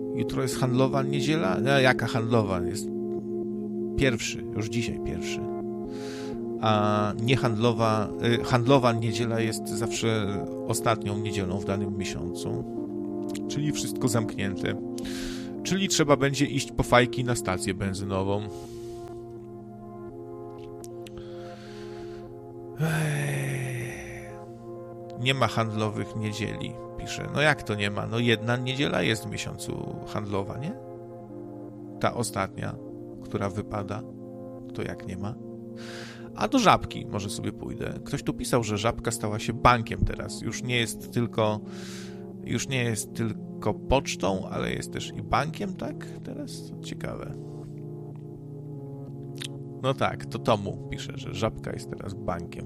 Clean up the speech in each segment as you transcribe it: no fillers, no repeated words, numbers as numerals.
Jutro jest handlowa niedziela? No, jaka handlowa? Jest pierwszy, już dzisiaj pierwszy. A handlowa niedziela jest zawsze ostatnią niedzielą w danym miesiącu. Czyli wszystko zamknięte. Czyli trzeba będzie iść po fajki na stację benzynową. Nie ma handlowych niedzieli, pisze. No jak to nie ma? No jedna niedziela jest w miesiącu handlowa, nie? Ta ostatnia, która wypada. To jak nie ma? A do Żabki może sobie pójdę. Ktoś tu pisał, że Żabka stała się bankiem teraz. Już nie jest tylko pocztą, ale jest też i bankiem, tak? Teraz? Ciekawe. No tak, to Tomu pisze, że Żabka jest teraz bankiem.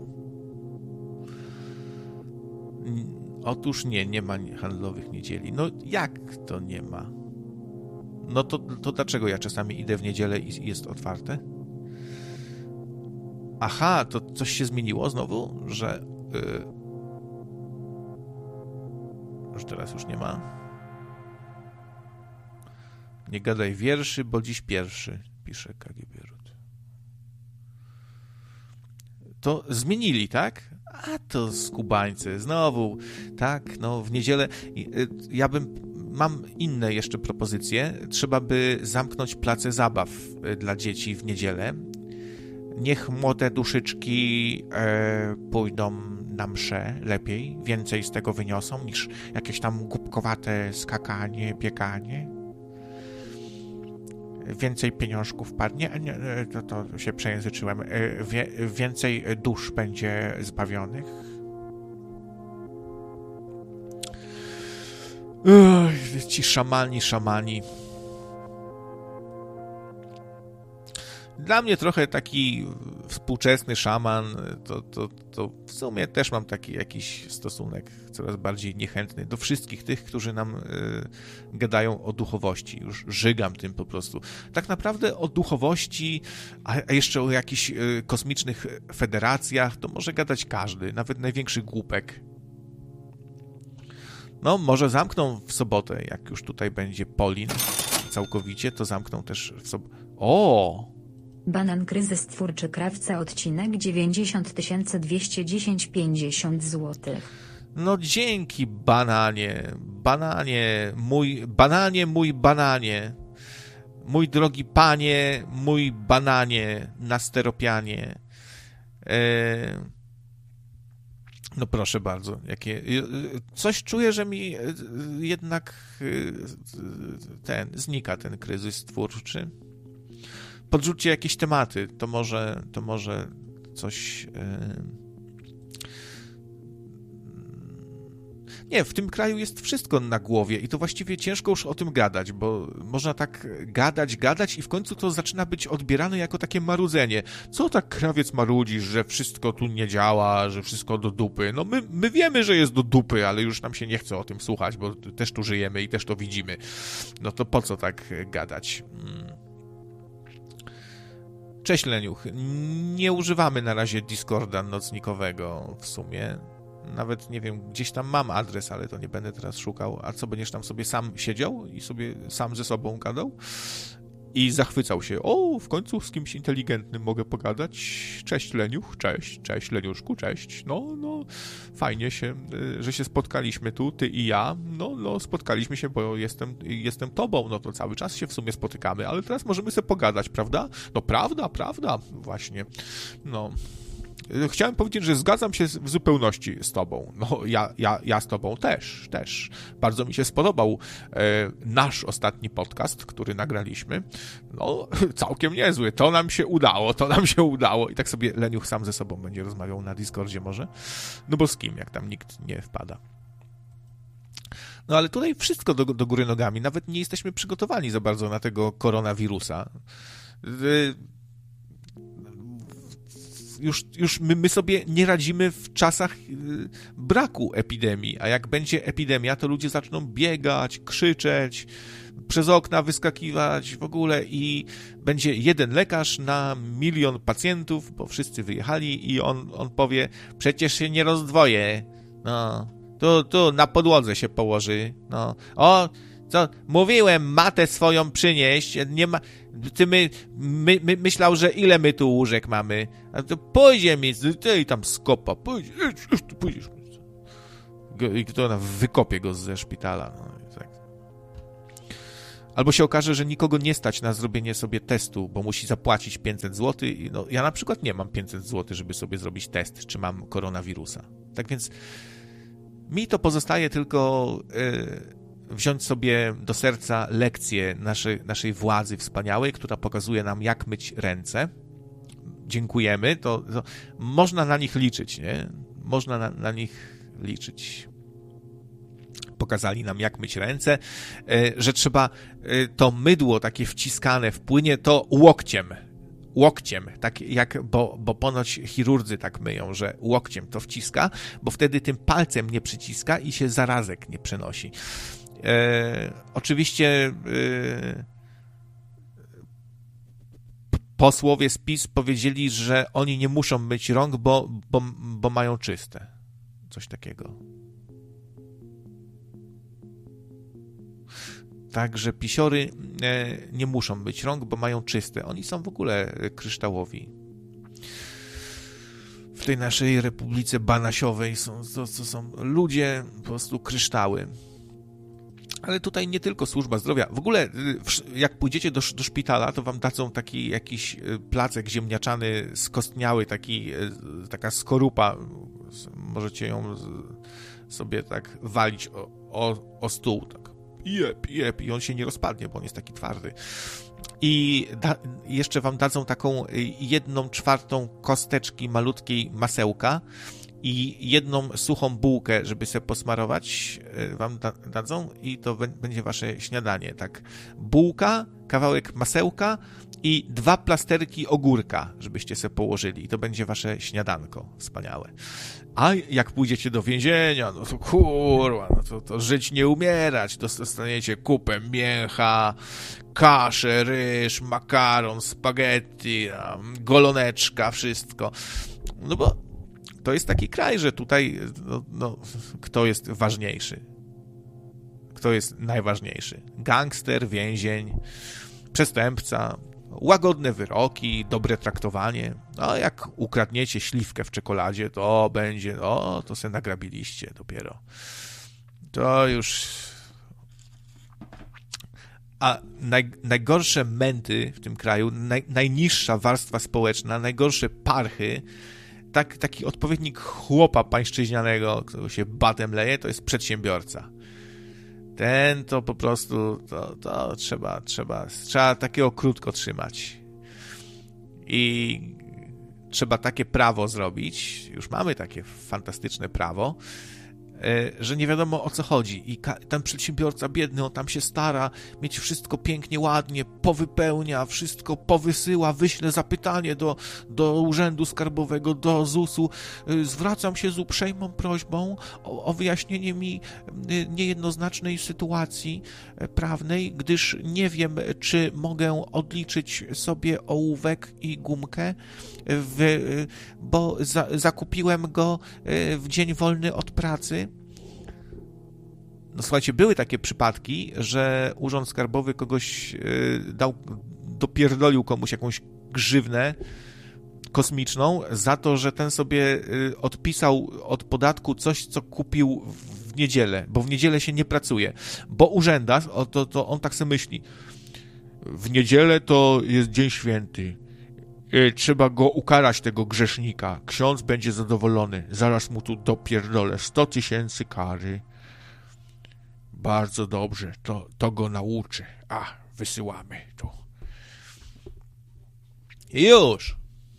Otóż nie ma handlowych niedzieli. No jak to nie ma? No to dlaczego ja czasami idę w niedzielę i jest otwarte? Aha, to coś się zmieniło znowu, że teraz już nie ma. Nie gadaj wierszy, bo dziś pierwszy, pisze KGB Ród. To zmienili, tak? A to skubańcy, znowu, tak, no w niedzielę. Mam inne jeszcze propozycje. Trzeba by zamknąć place zabaw dla dzieci w niedzielę. Niech młode duszyczki pójdą na mszę lepiej, więcej z tego wyniosą niż jakieś tam głupkowate skakanie, bieganie. Więcej pieniążków padnie, to się przejęzyczyłem, więcej dusz będzie zbawionych. Ci szamani. Dla mnie trochę taki współczesny szaman, to w sumie też mam taki jakiś stosunek coraz bardziej niechętny do wszystkich tych, którzy nam gadają o duchowości. Już żygam tym po prostu. Tak naprawdę o duchowości, a jeszcze o jakichś kosmicznych federacjach, to może gadać każdy, nawet największy głupek. No, może zamkną w sobotę, jak już tutaj będzie Polin całkowicie, to zamkną też w sobotę. O! Banan kryzys twórczy krawca odcinek 90 210 50 zł. No dzięki bananie, mój bananie, mój drogi panie, mój bananie na steropianie. No proszę bardzo, coś czuję, że mi jednak znika ten kryzys twórczy. Podrzućcie jakieś tematy, to może coś... Nie, w tym kraju jest wszystko na głowie i to właściwie ciężko już o tym gadać, bo można tak gadać i w końcu to zaczyna być odbierane jako takie marudzenie. Co tak krawiec marudzisz, że wszystko tu nie działa, że wszystko do dupy? No my wiemy, że jest do dupy, ale już nam się nie chce o tym słuchać, bo też tu żyjemy i też to widzimy. No to po co tak gadać? Cześć Leniuch, nie używamy na razie Discorda nocnikowego w sumie. Nawet nie wiem, gdzieś tam mam adres, ale to nie będę teraz szukał. A co, będziesz tam sobie sam siedział i sobie sam ze sobą gadał? I zachwycał się. O, w końcu z kimś inteligentnym mogę pogadać. Cześć Leniuch, cześć Leniuszku, cześć. No, fajnie się, że się spotkaliśmy tu, ty i ja. No, spotkaliśmy się, bo jestem tobą. No to cały czas się w sumie spotykamy, ale teraz możemy sobie pogadać, prawda? No prawda, właśnie. No... Chciałem powiedzieć, że zgadzam się w zupełności z tobą. No, ja z tobą też. Bardzo mi się spodobał nasz ostatni podcast, który nagraliśmy. No, całkiem niezły. To nam się udało. I tak sobie Leniuch sam ze sobą będzie rozmawiał na Discordzie może. No bo z kim, jak tam nikt nie wpada. No ale tutaj wszystko do góry nogami. Nawet nie jesteśmy przygotowani za bardzo na tego koronawirusa. Już my sobie nie radzimy w czasach braku epidemii, a jak będzie epidemia, to ludzie zaczną biegać, krzyczeć, przez okna wyskakiwać w ogóle i będzie jeden lekarz na 1 000 000 pacjentów, bo wszyscy wyjechali i on powie, przecież się nie rozdwoję, no, tu na podłodze się położy, no, o, Co? Mówiłem, matę swoją przynieść. Nie ma... Ty myślał, że ile my tu łóżek mamy? A to pójdzie mi, ty i tam skopa. Pójdziesz. I to ona wykopie go ze szpitala. No, tak. Albo się okaże, że nikogo nie stać na zrobienie sobie testu, bo musi zapłacić 500 zł. No, ja na przykład nie mam 500 zł, żeby sobie zrobić test, czy mam koronawirusa. Tak więc mi to pozostaje tylko wziąć sobie do serca lekcję naszej władzy wspaniałej, która pokazuje nam, jak myć ręce. Dziękujemy. To można na nich liczyć, nie? Można na nich liczyć. Pokazali nam, jak myć ręce, że trzeba to mydło takie wciskane w płynie, to łokciem, tak jak, bo ponoć chirurdzy tak myją, że łokciem to wciska, bo wtedy tym palcem nie przyciska i się zarazek nie przenosi. Oczywiście posłowie z PiS powiedzieli, że oni nie muszą myć rąk, bo mają czyste. Coś takiego. Także pisiory nie muszą myć rąk, bo mają czyste. Oni są w ogóle kryształowi. W tej naszej republice banasiowej to są ludzie, po prostu kryształy. Ale tutaj nie tylko służba zdrowia. W ogóle, jak pójdziecie do szpitala, to wam dadzą taki jakiś placek ziemniaczany, skostniały, taka skorupa. Możecie ją sobie tak walić o stół. Tak. Jep. I on się nie rozpadnie, bo on jest taki twardy. I jeszcze wam dadzą taką 1/4 kosteczki malutkiej masełka i 1 suchą bułkę, żeby sobie posmarować, wam dadzą i to będzie wasze śniadanie. Tak, bułka, kawałek masełka i 2 plasterki ogórka, żebyście sobie położyli. I to będzie wasze śniadanko wspaniałe. A jak pójdziecie do więzienia, no to kurwa, no to żyć nie umierać. Dostaniecie kupę mięcha, kaszę, ryż, makaron, spaghetti, goloneczka, wszystko. No bo to jest taki kraj, że tutaj kto jest ważniejszy? Kto jest najważniejszy? Gangster, więzień, przestępca, łagodne wyroki, dobre traktowanie. No jak ukradniecie śliwkę w czekoladzie, to będzie, to se nagrabiliście dopiero. To już... A najgorsze męty w tym kraju, najniższa warstwa społeczna, najgorsze parchy, taki odpowiednik chłopa pańszczyźnianego, którego się batem leje, to jest przedsiębiorca. Ten to po prostu, to trzeba takiego krótko trzymać. I trzeba takie prawo zrobić, już mamy takie fantastyczne prawo, że nie wiadomo o co chodzi. I ten przedsiębiorca biedny, on tam się stara mieć wszystko pięknie, ładnie, powypełnia, wszystko powysyła, wyśle zapytanie do Urzędu Skarbowego, do ZUS-u. Zwracam się z uprzejmą prośbą o wyjaśnienie mi niejednoznacznej sytuacji prawnej, gdyż nie wiem, czy mogę odliczyć sobie ołówek i gumkę, bo zakupiłem go w dzień wolny od pracy. No słuchajcie, były takie przypadki, że Urząd Skarbowy kogoś dopierdolił komuś jakąś grzywnę kosmiczną za to, że ten sobie odpisał od podatku coś, co kupił w niedzielę, bo w niedzielę się nie pracuje. Bo urzędarz, to on tak sobie myśli, w niedzielę to jest dzień święty. Trzeba go ukarać, tego grzesznika. Ksiądz będzie zadowolony. Zaraz mu tu dopierdolę 100 000 kary. Bardzo dobrze, to go nauczy. Wysyłamy tu. I już.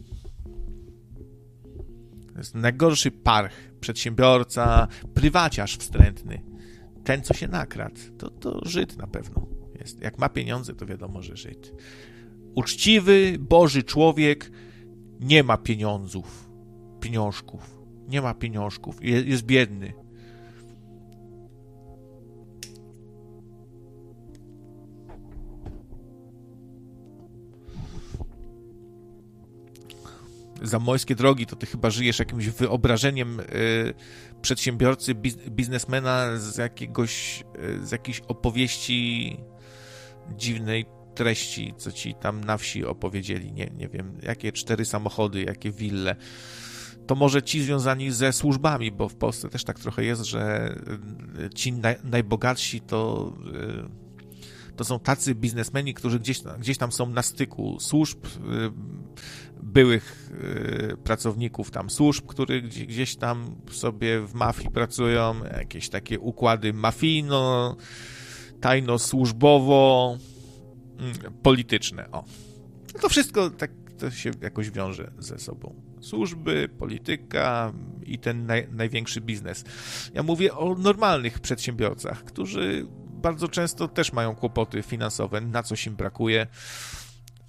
To jest najgorszy parch. Przedsiębiorca, prywaciarz wstrętny. Ten, co się nakradł, to Żyd na pewno jest. Jak ma pieniądze, to wiadomo, że Żyd. Uczciwy, Boży człowiek nie ma pieniążków. Nie ma pieniążków. Jest biedny. Zamojskie Drogi, to ty chyba żyjesz jakimś wyobrażeniem przedsiębiorcy, biznesmena z jakiejś opowieści dziwnej treści, co ci tam na wsi opowiedzieli, nie wiem, jakie 4 samochody, jakie wille. To może ci związani ze służbami, bo w Polsce też tak trochę jest, że ci najbogatsi to są tacy biznesmeni, którzy gdzieś tam są na styku służb, byłych pracowników tam służb, którzy gdzieś tam sobie w mafii pracują, jakieś takie układy mafijno, tajno-służbowo, polityczne. O. To wszystko tak to się jakoś wiąże ze sobą. Służby, polityka i ten największy biznes. Ja mówię o normalnych przedsiębiorcach, którzy bardzo często też mają kłopoty finansowe, na coś im brakuje.